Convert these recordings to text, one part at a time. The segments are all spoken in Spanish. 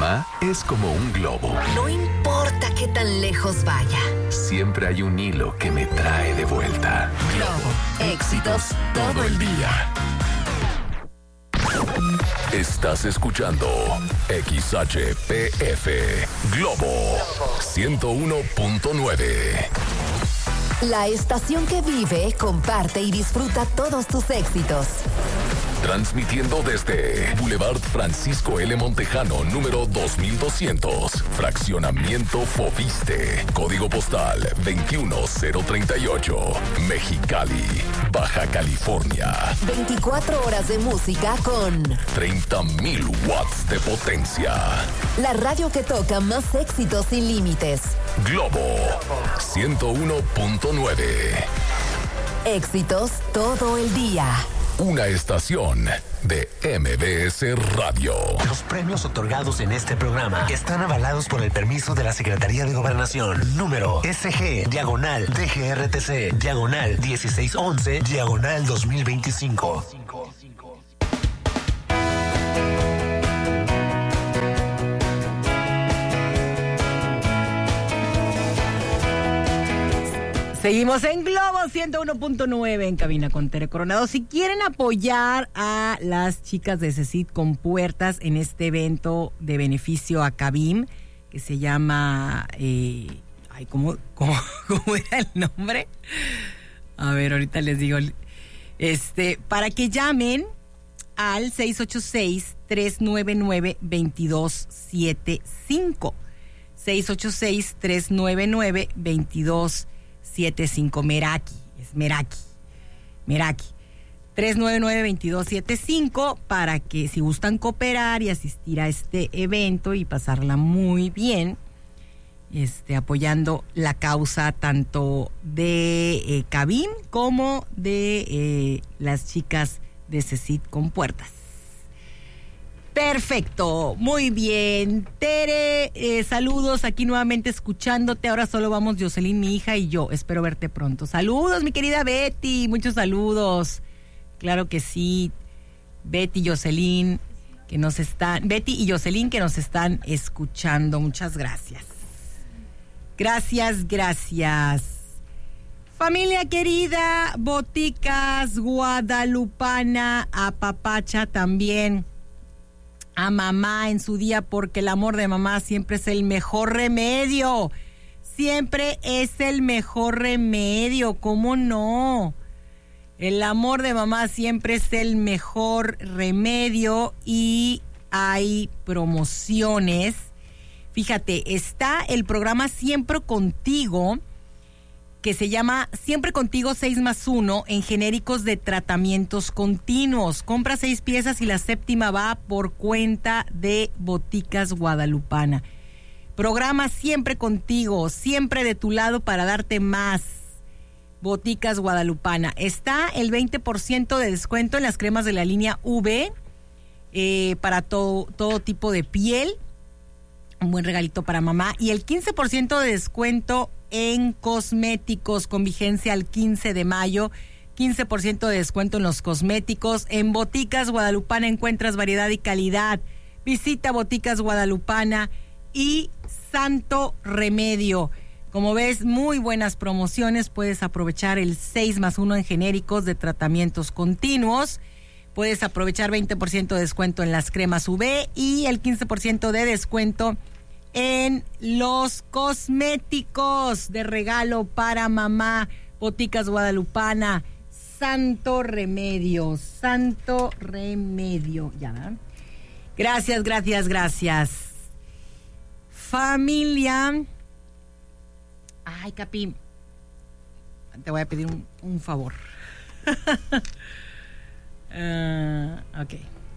mamá es como un globo. No importa qué tan lejos vaya. Siempre hay un hilo que me trae de vuelta. Globo. Éxitos todo el día. Estás escuchando XHPF Globo 101.9. La estación que vive, comparte y disfruta todos tus éxitos. Transmitiendo desde Boulevard Francisco L. Montejano, número 2200, Fraccionamiento Foviste, Código Postal 21038, Mexicali, Baja California. 24 horas de música con 30,000 watts de potencia. La radio que toca más éxitos sin límites. Globo 101.9. Éxitos todo el día. Una estación de MBS Radio. Los premios otorgados en este programa están avalados por el permiso de la Secretaría de Gobernación. Número SG/DGRTC/1611/2025. Seguimos en Globo 101.9 en cabina con Tere Coronado. Si quieren apoyar a las chicas de CECIT Compuertas en este evento de beneficio a Cabim, que se llama... ¿cómo era el nombre? A ver, ahorita les digo. Para que llamen al 686-399-2275. 686-399-2275. Meraki, es Meraki 399-2275 para que si gustan cooperar y asistir a este evento y pasarla muy bien, apoyando la causa tanto de Cabim como de las chicas de CECIT Compuertas. Perfecto, muy bien. Tere, saludos, aquí nuevamente escuchándote. Ahora solo vamos Jocelyn, mi hija, y yo. Espero verte pronto. Saludos, mi querida Betty, muchos saludos. Claro que sí. Betty y Jocelyn que nos están escuchando. Muchas gracias. Gracias. Familia querida, Boticas Guadalupana, apapacha también a mamá en su día, porque el amor de mamá siempre es el mejor remedio. Siempre es el mejor remedio, ¿cómo no? El amor de mamá siempre es el mejor remedio y hay promociones. Fíjate, está el programa Siempre Contigo, que se llama Siempre Contigo 6+1 en genéricos de tratamientos continuos. Compra 6 piezas y la séptima va por cuenta de Boticas Guadalupana. Programa Siempre Contigo, siempre de tu lado para darte más. Boticas Guadalupana. Está el 20% de descuento en las cremas de la línea V para todo tipo de piel. Un buen regalito para mamá. Y el 15% de descuento en cosméticos con vigencia al 15 de mayo. 15% de descuento en los cosméticos. En Boticas Guadalupana encuentras variedad y calidad. Visita Boticas Guadalupana y Santo Remedio. Como ves, muy buenas promociones. Puedes aprovechar el 6+1 en genéricos de tratamientos continuos. Puedes aprovechar 20% de descuento en las cremas UV y el 15% de descuento en los cosméticos de regalo para mamá. Boticas Guadalupana, Santo Remedio. Ya, ¿verdad? Gracias. Familia. Ay, Capi, te voy a pedir un favor. Ok.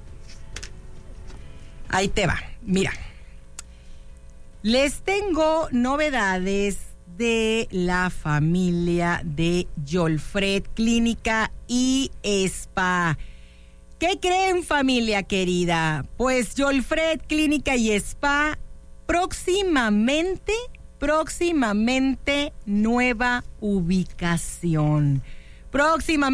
Ahí te va. Mira. Les tengo novedades de la familia de Yolfred Clínica y Spa. ¿Qué creen, familia querida? Pues Yolfred Clínica y Spa próximamente nueva ubicación.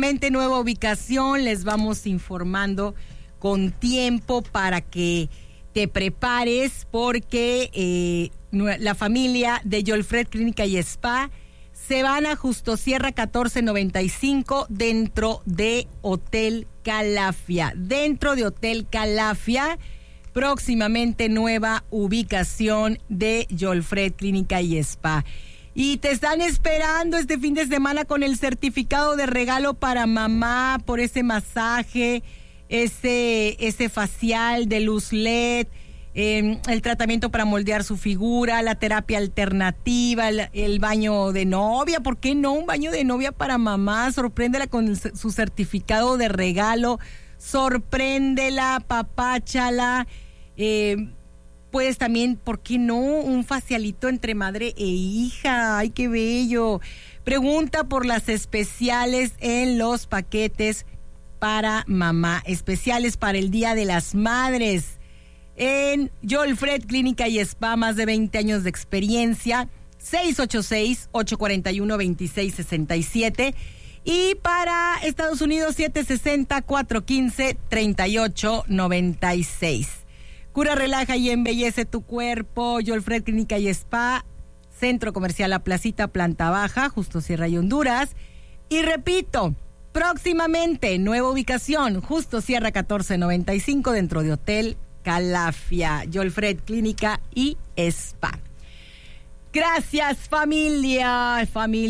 Les vamos informando con tiempo para que te prepares porque la familia de Jolfred Clínica y Spa se van a Justo Sierra 1495 dentro de Hotel Calafia. Dentro de Hotel Calafia, próximamente nueva ubicación de Jolfred Clínica y Spa. Y te están esperando este fin de semana con el certificado de regalo para mamá por ese masaje, ese facial de luz LED, el tratamiento para moldear su figura, la terapia alternativa, el baño de novia. ¿Por qué no un baño de novia para mamá? Sorpréndela con su certificado de regalo, sorpréndela, apapáchala. Puedes también, ¿por qué no? Un facialito entre madre e hija. ¡Ay, qué bello! Pregunta por las especiales en los paquetes para mamá, especiales para el Día de las Madres. En Jolfred Clínica y Spa, más de 20 años de experiencia, 686-841-2667. Y para Estados Unidos, 760-415-3896. Cura, relaja y embellece tu cuerpo. Jolfred Clínica y Spa, Centro Comercial La Placita, planta baja, Justo Sierra y Honduras. Y repito, próximamente, nueva ubicación, Justo Sierra 1495, dentro de Hotel Calafia, Jolfred Clínica y Spa. Gracias, familia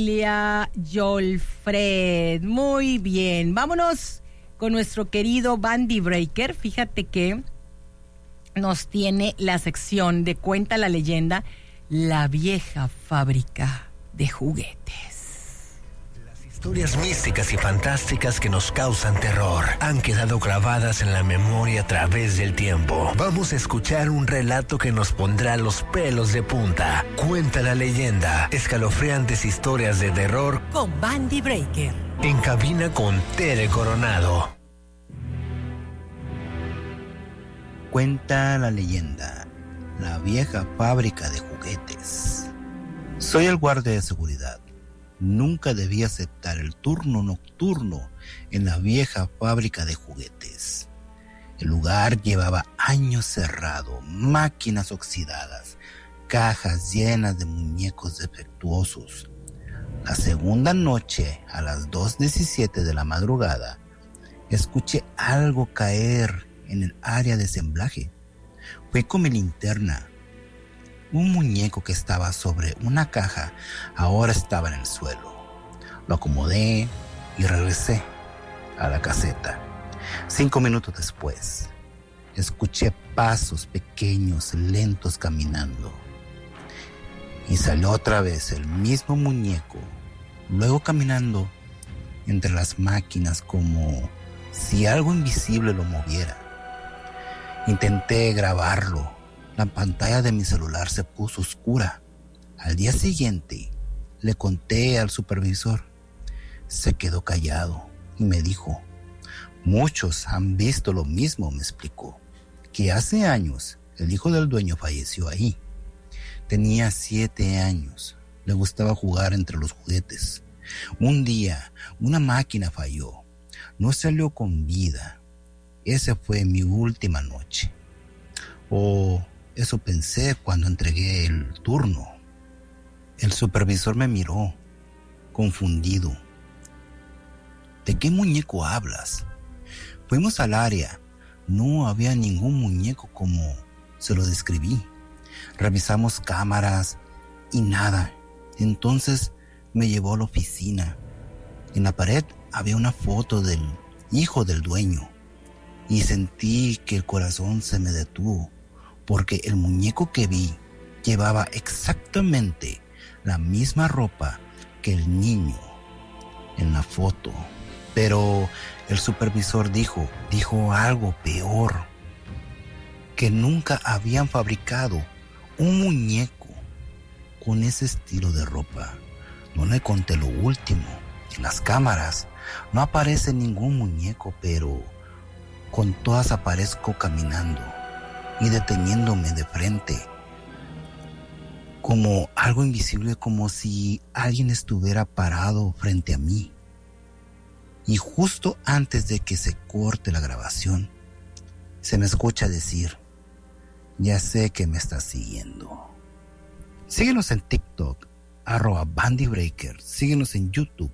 Jolfred. Muy bien, vámonos con nuestro querido Bandy Breaker. Fíjate que nos tiene la sección de Cuenta la Leyenda, la vieja fábrica de juguetes. Historias místicas y fantásticas que nos causan terror han quedado grabadas en la memoria a través del tiempo. Vamos a escuchar un relato que nos pondrá los pelos de punta. Cuenta la leyenda, escalofriantes historias de terror Con Bandy Breaker. en cabina con Tere Coronado. Cuenta la leyenda, la vieja fábrica de juguetes. Soy el guardia de seguridad. Nunca debí aceptar el turno nocturno en la vieja fábrica de juguetes. El lugar llevaba años cerrado, máquinas oxidadas, cajas llenas de muñecos defectuosos. La segunda noche, a las 2:17 de la madrugada, escuché algo caer en el área de ensamblaje. Fui con mi linterna. Un muñeco que estaba sobre una caja ahora estaba en el suelo. Lo acomodé y regresé a la caseta. 5 minutos después, escuché pasos pequeños, lentos caminando. Y salió otra vez el mismo muñeco, luego caminando entre las máquinas como si algo invisible lo moviera. Intenté grabarlo. La pantalla de mi celular se puso oscura. Al día siguiente, le conté al supervisor. Se quedó callado y me dijo, muchos han visto lo mismo, me explicó, que hace años el hijo del dueño falleció ahí. Tenía 7 años, le gustaba jugar entre los juguetes. Un día, una máquina falló, no salió con vida. Esa fue mi última noche. Eso pensé cuando entregué el turno. El supervisor me miró, confundido. ¿De qué muñeco hablas? Fuimos al área. No había ningún muñeco como se lo describí. Revisamos cámaras y nada. Entonces me llevó a la oficina. En la pared había una foto del hijo del dueño. Y sentí que el corazón se me detuvo. Porque el muñeco que vi llevaba exactamente la misma ropa que el niño en la foto. Pero el supervisor dijo algo peor, que nunca habían fabricado un muñeco con ese estilo de ropa. No le conté lo último. En las cámaras no aparece ningún muñeco, pero con todas aparezco caminando y deteniéndome de frente, como algo invisible, como si alguien estuviera parado frente a mí. Y justo antes de que se corte la grabación, se me escucha decir, Ya sé que me estás siguiendo. Síguenos en TikTok, @BandyBreaker. Síguenos en YouTube,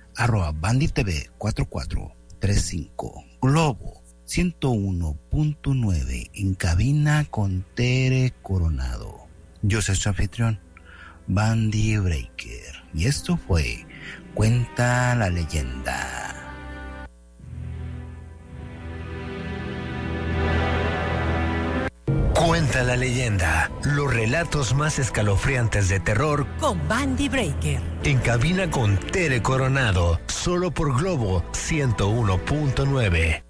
@BandyTV4435. Globo 101.9 en cabina con Tere Coronado. Yo soy su anfitrión, Bandy Breaker. Y esto fue Cuenta la Leyenda. Cuenta la leyenda, los relatos más escalofriantes de terror Con Bandy Breaker. en cabina con Tere Coronado, solo por Globo 101.9.